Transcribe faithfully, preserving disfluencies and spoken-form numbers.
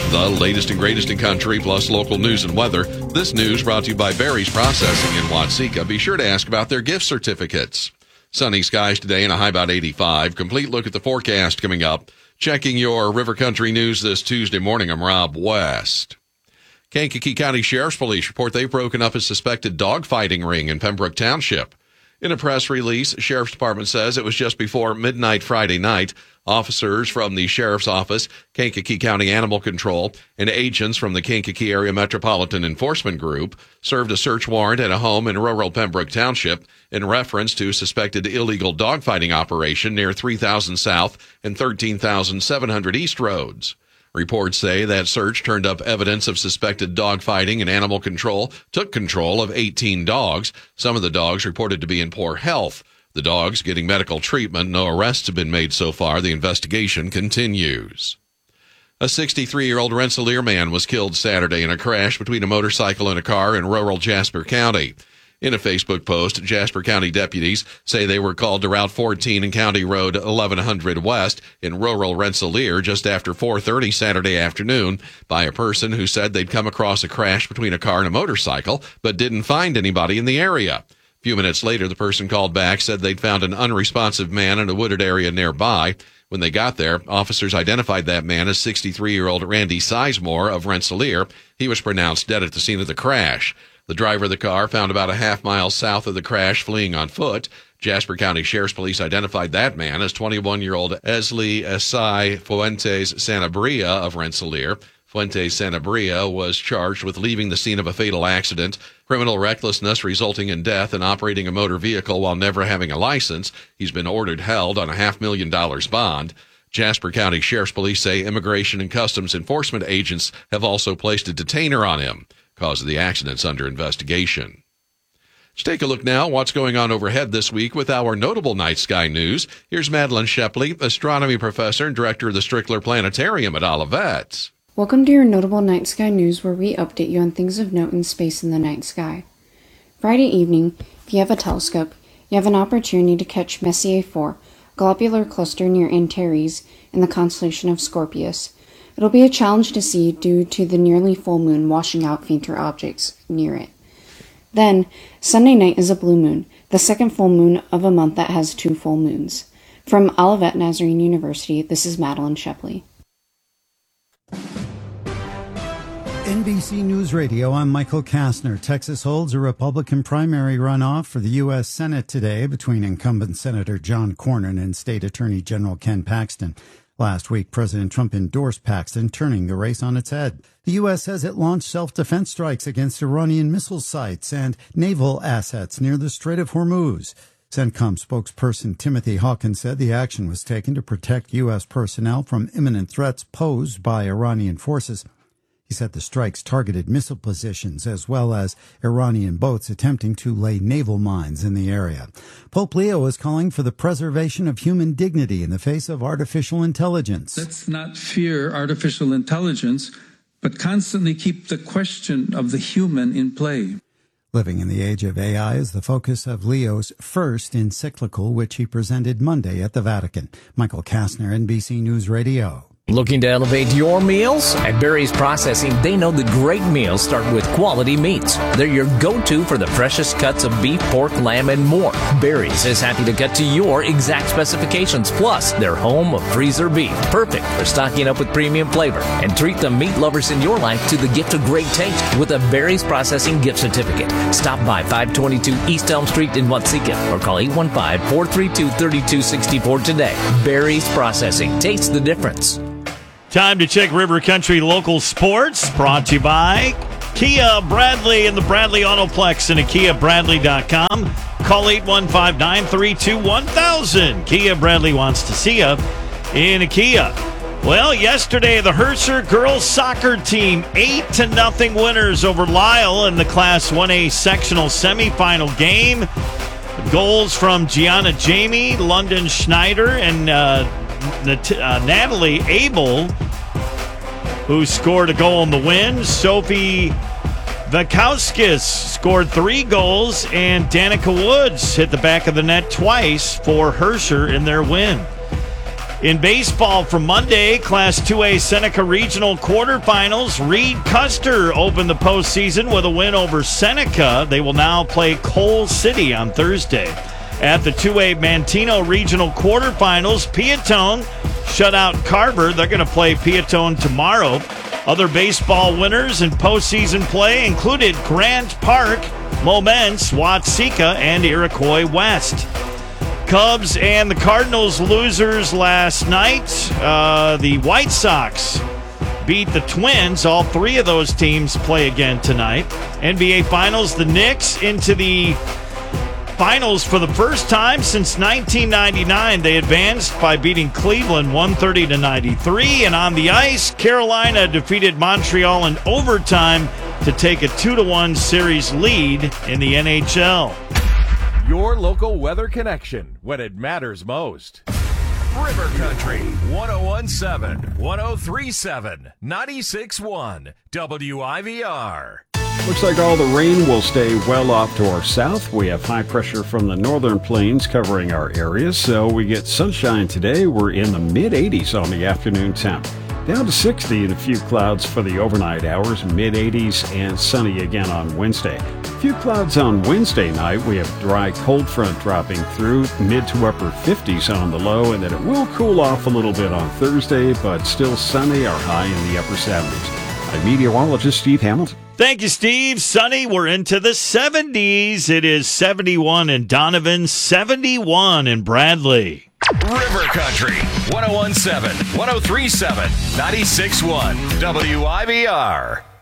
The latest and greatest in country, plus local news and weather. This news brought to you by Barry's Processing in Watseka. Be sure to ask about their gift certificates. Sunny skies today and a high about eighty-five. Complete look at the forecast coming up. Checking your River Country news this Tuesday morning, I'm Rob West. Kankakee County Sheriff's Police report they've broken up a suspected dogfighting ring in Pembroke Township. In a press release, Sheriff's Department says it was just before midnight Friday night. Officers from the Sheriff's Office, Kankakee County Animal Control, and agents from the Kankakee Area Metropolitan Enforcement Group served a search warrant at a home in rural Pembroke Township in reference to suspected illegal dogfighting operation near three thousand South and thirteen thousand seven hundred East roads. Reports say that search turned up evidence of suspected dogfighting, and animal control took control of eighteen dogs. Some of the dogs reported to be in poor health. The dogs getting medical treatment. No arrests have been made so far. The investigation continues. A sixty-three-year-old Rensselaer man was killed Saturday in a crash between a motorcycle and a car in rural Jasper County. In a Facebook post, Jasper County deputies say they were called to Route fourteen and County Road eleven hundred West in rural Rensselaer just after four thirty Saturday afternoon by a person who said they'd come across a crash between a car and a motorcycle but didn't find anybody in the area. A few minutes later, the person called back said they'd found an unresponsive man in a wooded area nearby. When they got there, officers identified that man as sixty-three-year-old Randy Sizemore of Rensselaer. He was pronounced dead at the scene of the crash. The driver of the car found about a half mile south of the crash fleeing on foot. Jasper County Sheriff's Police identified that man as twenty-one-year-old Esli Esai Fuentes Sanabria of Rensselaer. Fuentes Sanabria was charged with leaving the scene of a fatal accident, criminal recklessness resulting in death, and operating a motor vehicle while never having a license. He's been ordered held on a half million dollars bond. Jasper County Sheriff's Police say Immigration and Customs Enforcement agents have also placed a detainer on him. Cause of the accident's under investigation. Let's take a look now at what's going on overhead this week with our notable night sky news. Here's Madeline Shepley, astronomy professor and director of the Strickler Planetarium at Olivet. Welcome to your notable night sky news, where we update you on things of note in space in the night sky. Friday evening, if you have a telescope, you have an opportunity to catch Messier four, a globular cluster near Antares in the constellation of Scorpius. It'll be a challenge to see due to the nearly full moon washing out fainter objects near it. Then, Sunday night is a blue moon, the second full moon of a month that has two full moons. From Olivet Nazarene University, this is Madeline Shepley. N B C News Radio, I'm Michael Kastner. Texas holds a Republican primary runoff for the U S Senate today between incumbent Senator John Cornyn and State Attorney General Ken Paxton. Last week, President Trump endorsed Paxton, turning the race on its head. The U S says it launched self-defense strikes against Iranian missile sites and naval assets near the Strait of Hormuz. CENTCOM spokesperson Timothy Hawkins said the action was taken to protect U S personnel from imminent threats posed by Iranian forces. He said the strikes targeted missile positions as well as Iranian boats attempting to lay naval mines in the area. Pope Leo is calling for the preservation of human dignity in the face of artificial intelligence. Let's not fear artificial intelligence, but constantly keep the question of the human in play. Living in the age of A I is the focus of Leo's first encyclical, which he presented Monday at the Vatican. Michael Kastner, N B C News Radio. Looking to elevate your meals? At Barry's Processing, they know the great meals start with quality meats. They're your go-to for the freshest cuts of beef, pork, lamb, and more. Barry's is happy to cut to your exact specifications. Plus, they're home of freezer beef, perfect for stocking up with premium flavor. And treat the meat lovers in your life to the gift of great taste with a Barry's Processing gift certificate. Stop by five twenty-two East Elm Street in Watseka or call eight one five, four three two, three two six four today. Barry's Processing. Taste the difference. Time to check River Country local sports, brought to you by Kia Bradley and the Bradley Autoplex and at kia bradley dot com. Call eight one five, nine three two, one thousand. Kia Bradley wants to see you in a Kia. Well, yesterday the Herscher girls soccer team, eight to nothing winners over Lisle in the Class one A sectional semifinal game. Goals from Gianna Jamie, London Schneider, and uh, Nat- uh, Natalie Abel, who scored a goal in the win. Sophie Vakauskis scored three goals, and Danica Woods hit the back of the net twice for Herscher in their win. In baseball for Monday, Class two A Seneca Regional quarterfinals, Reed Custer opened the postseason with a win over Seneca. They will now play Coal City on Thursday. At the two A Manteno Regional quarterfinals, Piatone shut out Carver. They're going to play Piatone tomorrow. Other baseball winners in postseason play included Grant Park, Momence, Watseka, and Iroquois West. Cubs and the Cardinals losers last night. Uh, the White Sox beat the Twins. All three of those teams play again tonight. N B A Finals, the Knicks into the finals for the first time since nineteen ninety-nine. They advanced by beating Cleveland one thirty to ninety-three. And on the ice, Carolina defeated Montreal in overtime to take a two to one series lead in the N H L. Your local weather connection when it matters most. River Country, one oh one point seven, one oh three point seven, ninety-six point one, W I V R. Looks like all the rain will stay well off to our south. We have high pressure from the northern plains covering our area, so we get sunshine today. We're in the mid eighties on the afternoon temp. Down to sixty and a few clouds for the overnight hours, mid eighties and sunny again on Wednesday. A few clouds on Wednesday night. We have dry cold front dropping through, mid to upper fifties on the low, and then it will cool off a little bit on Thursday, but still sunny, our high in the upper seventies. I'm meteorologist Steve Hamilton. Thank you, Steve. Sunny, we're into the seventies. It is seventy-one in Donovan, seventy-one in Bradley. River Country, one oh one point seven, one oh three point seven, ninety-six point one, W I V R.